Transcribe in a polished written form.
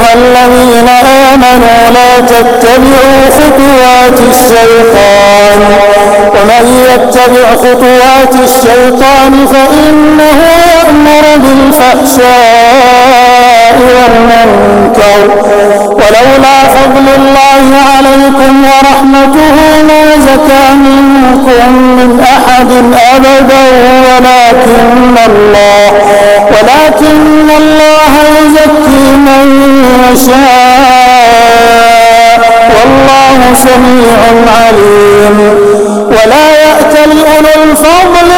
أيها الذين آمنوا لا تتبعوا خطوات الشيطان ومن يتبع خطوات الشيطان فإنه يأمر بالفحشاء والمنكر ولولا فضل الله عليكم ورحمته ما زكى منكم من أحد أبدا ولكن الله يزكي من يشاء والله سميع عليم ولا يأتل أولو الفضل